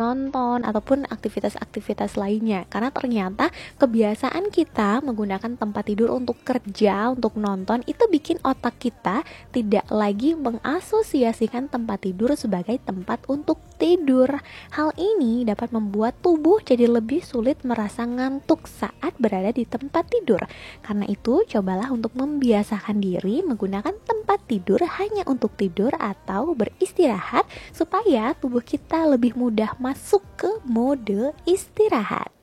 nonton ataupun aktivitas-aktivitas lainnya. Karena ternyata kebiasaan kita menggunakan tempat tidur untuk kerja, untuk nonton, itu bikin otak kita tidak lagi mengasosiasikan tempat tidur sebagai tempat untuk tidur. Hal ini dapat membuat tubuh jadi lebih sulit merasa ngantuk saat berada di tempat tidur. Karena itu, cobalah untuk membiasakan diri menggunakan tempat tidur hanya untuk tidur atau beristirahat supaya tubuh kita lebih mudah masuk ke mode istirahat.